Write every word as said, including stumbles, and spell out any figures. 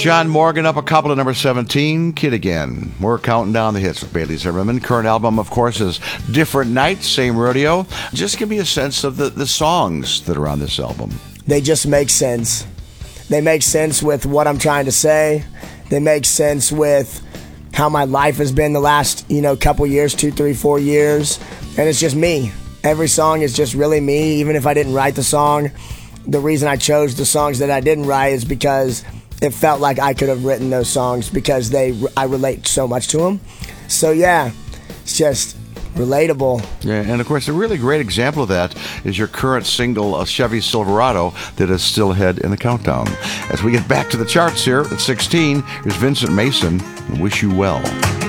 John Morgan up a couple to number seventeen, Kid Again. We're counting down the hits with Bailey Zimmerman. Current album, of course, is Different Nights, Same Rodeo. Just give me a sense of the, the songs that are on this album. They just make sense. They make sense with what I'm trying to say. They make sense with how my life has been the last, you know, couple years, two, three, four years. And it's just me. Every song is just really me. Even if I didn't write the song, the reason I chose the songs that I didn't write is because it felt like I could have written those songs because they I relate so much to them. So yeah, it's just relatable. Yeah, and of course, a really great example of that is your current single, a Chevy Silverado, that is still ahead in the countdown. As we get back to the charts here at sixteen, here's Vincent Mason, Wish You Well.